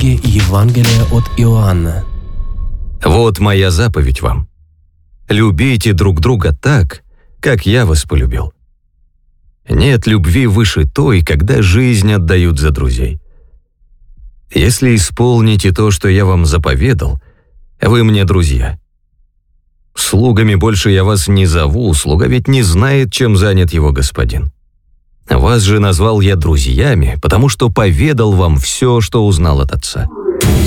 Книги Евангелия от Иоанна. Вот моя заповедь вам. Любите друг друга так, как я вас полюбил. Нет любви выше той, когда жизнь отдают за друзей. Если исполните то, что я вам заповедал, вы мне друзья. Слугами больше я вас не зову, слуга ведь не знает, чем занят его господин. Вас же назвал я друзьями, потому что поведал вам все, что узнал от Отца.